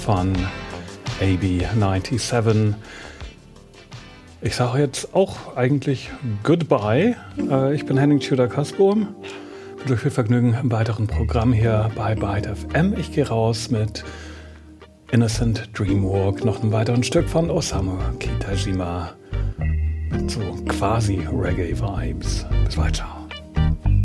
von AB97. Ich sage jetzt auch eigentlich Goodbye. Ich bin Henning Tudor-Kasbohm. Mit euch viel Vergnügen im weiteren Programm hier bei Byte FM. Ich gehe raus mit Innocent Dreamwalk, noch einem weiteren Stück von Osamu Kitajima. Mit so quasi Reggae-Vibes. Bis bald, ciao.